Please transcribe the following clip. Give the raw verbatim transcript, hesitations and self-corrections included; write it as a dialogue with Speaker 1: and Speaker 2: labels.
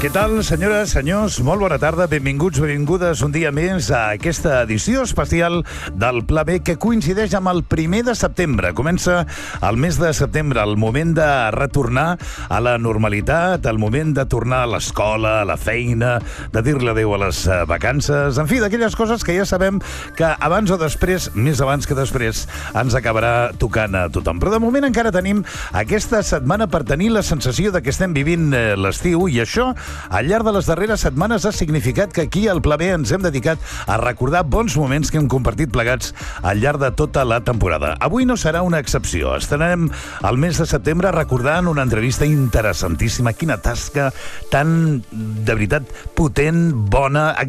Speaker 1: Què tal, senyores, senyors? Molt bona tarda, benvinguts, benvingudes un dia més a aquesta edició especial del Pla B que coincideix amb el primer de setembre. Comença el mes de setembre, el moment de retornar a la normalitat, el moment de tornar a l'escola, a la feina, de dir-li adéu a les vacances, en fi, d'aquelles coses que ja sabem que abans o després, més abans que després, ens acabarà tocant a tothom. Però de moment encara tenim aquesta setmana per tenir la sensació de que estem vivint l'estiu, i això al llarg de les darreres setmanes ha significat que aquí al Pla B ens hem dedicat a recordar bons moments que hem compartit plegats al llarg de tota la temporada. Avui no serà una excepció. Estarem al mes de setembre recordant una entrevista interessantíssima. Quina tasca tan, de veritat, potent, bona,